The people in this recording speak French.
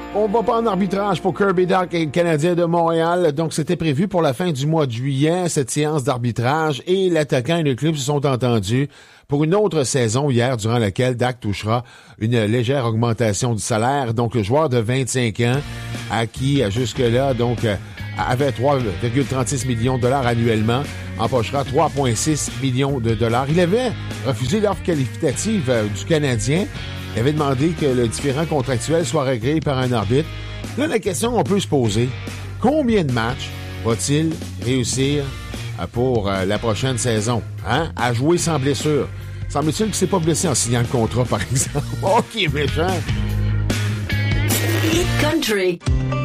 On va pas en arbitrage pour Kirby Dach et le Canadien de Montréal. Donc, c'était prévu pour la fin du mois de juillet, cette séance d'arbitrage. Et l'attaquant et le club se sont entendus pour une autre saison hier, durant laquelle Dach touchera une légère augmentation du salaire. Donc, le joueur de 25 ans, à qui, jusque-là, donc, avait 3,36 millions de dollars annuellement, empochera 3,6 millions de dollars. Il avait refusé l'offre qualificative du Canadien. Il avait demandé que le différend contractuel soit réglé par un arbitre. Là, la question qu'on peut se poser, combien de matchs va-t-il réussir pour la prochaine saison? Hein? À jouer sans blessure. Semble-t-il qu'il ne s'est pas blessé en signant le contrat, par exemple. OK, méchant. Hit Country.